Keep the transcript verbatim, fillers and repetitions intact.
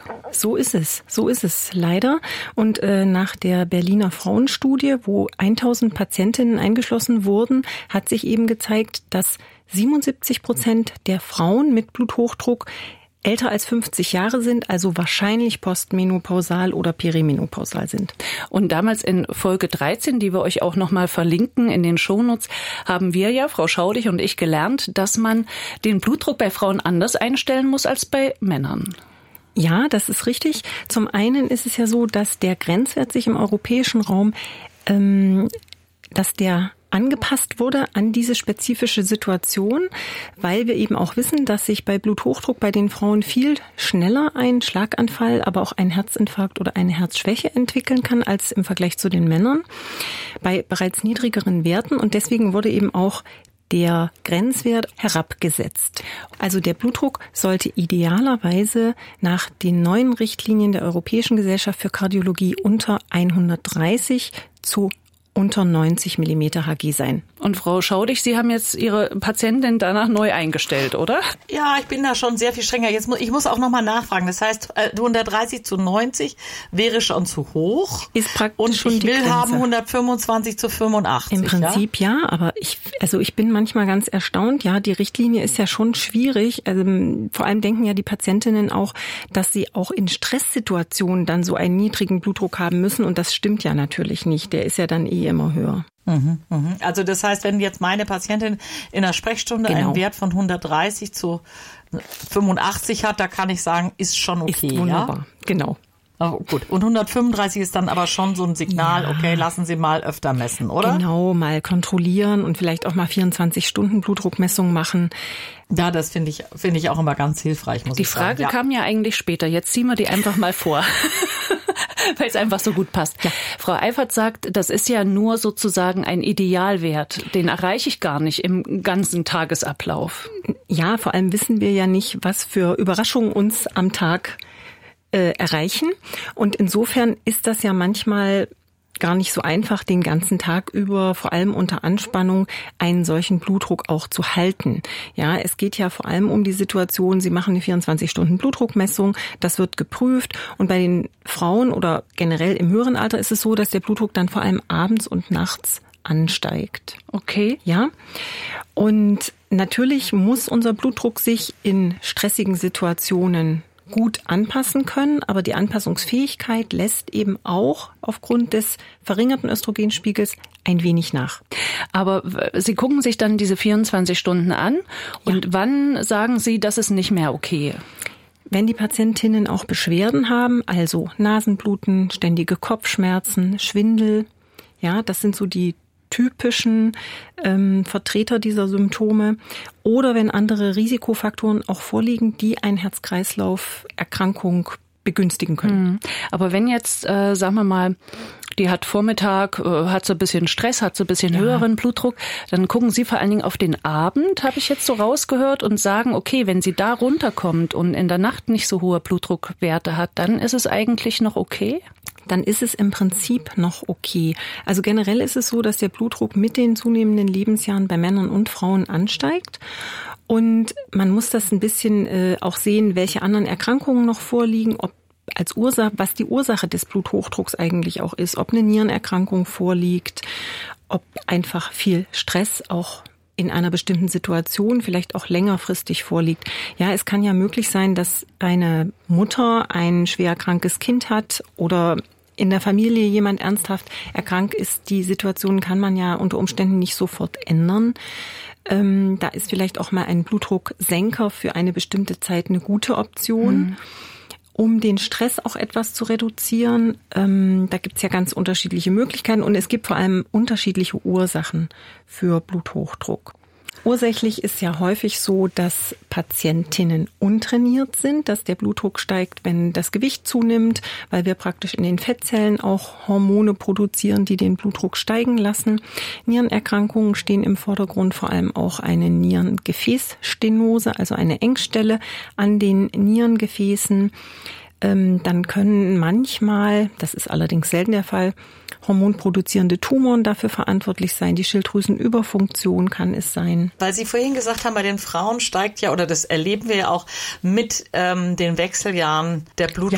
So ist es, so ist es leider. Und äh, nach der Berliner Frauenstudie, wo tausend Patientinnen eingeschlossen wurden, hat sich eben gezeigt, dass siebenundsiebzig Prozent der Frauen mit Bluthochdruck älter als fünfzig Jahre sind, also wahrscheinlich postmenopausal oder perimenopausal sind. Und damals in Folge dreizehn, die wir euch auch nochmal verlinken in den Shownotes, haben wir ja, Frau Schaudig und ich, gelernt, dass man den Blutdruck bei Frauen anders einstellen muss als bei Männern. Ja, das ist richtig. Zum einen ist es ja so, dass der Grenzwert sich im europäischen Raum, ähm, dass der angepasst wurde an diese spezifische Situation, weil wir eben auch wissen, dass sich bei Bluthochdruck bei den Frauen viel schneller ein Schlaganfall, aber auch ein Herzinfarkt oder eine Herzschwäche entwickeln kann als im Vergleich zu den Männern bei bereits niedrigeren Werten. Und deswegen wurde eben auch der Grenzwert herabgesetzt. Also der Blutdruck sollte idealerweise nach den neuen Richtlinien der Europäischen Gesellschaft für Kardiologie unter hundertdreißig zu unter neunzig Millimeter Hg sein. Und Frau Schaudig, Sie haben jetzt Ihre Patientin danach neu eingestellt, oder? Ja, ich bin da schon sehr viel strenger. Jetzt muss, ich muss auch nochmal nachfragen. Das heißt, hundertdreißig zu neunzig wäre schon zu hoch. Ist praktisch und schon ich die will Grenze. haben hundertfünfundzwanzig zu fünfundachtzig. Im Prinzip ja, ja, aber ich, also ich bin manchmal ganz erstaunt. Ja, die Richtlinie ist ja schon schwierig. Also, vor allem denken ja die Patientinnen auch, dass sie auch in Stresssituationen dann so einen niedrigen Blutdruck haben müssen. Und das stimmt ja natürlich nicht. Der ist ja dann eh immer höher. Also das heißt, wenn jetzt meine Patientin in der Sprechstunde genau. einen Wert von hundertdreißig zu fünfundachtzig hat, da kann ich sagen, ist schon okay. Ist wunderbar, ja? Genau. Oh, gut. Und hundertfünfunddreißig ist dann aber schon so ein Signal, ja. Okay, lassen Sie mal öfter messen, oder? Genau, mal kontrollieren und vielleicht auch mal vierundzwanzig Stunden Blutdruckmessung machen. Ja, das finde ich, finde ich auch immer ganz hilfreich, muss die ich sagen. Die Frage ja. kam ja eigentlich später. Jetzt ziehen wir die einfach mal vor. Weil es einfach so gut passt. Ja. Frau Eifert sagt, das ist ja nur sozusagen ein Idealwert. Den erreiche ich gar nicht im ganzen Tagesablauf. Ja, vor allem wissen wir ja nicht, was für Überraschungen uns am Tag äh, erreichen. Und insofern ist das ja manchmal gar nicht so einfach, den ganzen Tag über, vor allem unter Anspannung, einen solchen Blutdruck auch zu halten. Ja, es geht ja vor allem um die Situation, Sie machen eine vierundzwanzig Stunden Blutdruckmessung, das wird geprüft und bei den Frauen oder generell im höheren Alter ist es so, dass der Blutdruck dann vor allem abends und nachts ansteigt. Okay. Ja. Und natürlich muss unser Blutdruck sich in stressigen Situationen gut anpassen können, aber die Anpassungsfähigkeit lässt eben auch aufgrund des verringerten Östrogenspiegels ein wenig nach. Aber Sie gucken sich dann diese vierundzwanzig Stunden an und ja. Wann sagen Sie, das ist nicht mehr okay? Wenn die Patientinnen auch Beschwerden haben, also Nasenbluten, ständige Kopfschmerzen, Schwindel, ja, das sind so die typischen ähm, Vertreter dieser Symptome oder wenn andere Risikofaktoren auch vorliegen, die eine Herz-Kreislauf-Erkrankung begünstigen können. Aber wenn jetzt, äh, sagen wir mal, die hat Vormittag, äh, hat so ein bisschen Stress, hat so ein bisschen ja. höheren Blutdruck, dann gucken Sie vor allen Dingen auf den Abend, habe ich jetzt so rausgehört, und sagen, okay, wenn sie da runterkommt und in der Nacht nicht so hohe Blutdruckwerte hat, dann ist es eigentlich noch okay? Dann ist es im Prinzip noch okay. Also generell ist es so, dass der Blutdruck mit den zunehmenden Lebensjahren bei Männern und Frauen ansteigt. Und man muss das ein bisschen äh, auch sehen, welche anderen Erkrankungen noch vorliegen, ob als Ursache, was die Ursache des Bluthochdrucks eigentlich auch ist, ob eine Nierenerkrankung vorliegt, ob einfach viel Stress auch in einer bestimmten Situation vielleicht auch längerfristig vorliegt. Ja, es kann ja möglich sein, dass eine Mutter ein schwer krankes Kind hat oder in der Familie jemand ernsthaft erkrankt ist. Die Situation kann man ja unter Umständen nicht sofort ändern. Ähm, da ist vielleicht auch mal ein Blutdrucksenker für eine bestimmte Zeit eine gute Option. Mhm. Um den Stress auch etwas zu reduzieren. Ähm, da gibt's ja ganz unterschiedliche Möglichkeiten und es gibt vor allem unterschiedliche Ursachen für Bluthochdruck. Ursächlich ist ja häufig so, dass Patientinnen untrainiert sind, dass der Blutdruck steigt, wenn das Gewicht zunimmt, weil wir praktisch in den Fettzellen auch Hormone produzieren, die den Blutdruck steigen lassen. Nierenerkrankungen stehen im Vordergrund, vor allem auch eine Nierengefäßstenose, also eine Engstelle an den Nierengefäßen. Ähm, dann können manchmal, das ist allerdings selten der Fall, hormonproduzierende Tumoren dafür verantwortlich sein. Die Schilddrüsenüberfunktion kann es sein. Weil Sie vorhin gesagt haben, bei den Frauen steigt ja, oder das erleben wir ja auch mit ähm, den Wechseljahren, der Blutdruck